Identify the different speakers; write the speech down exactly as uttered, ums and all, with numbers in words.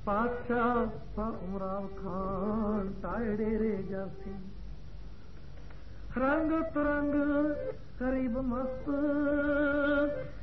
Speaker 1: पातशाह उमराव खान टाए डेरे जासी रंग तुरंग करीब मस्त